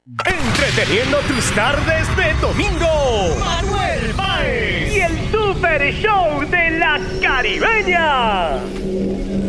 Entreteniendo tus tardes de domingo, Manuel Báez y el Super Show de la Caribeña.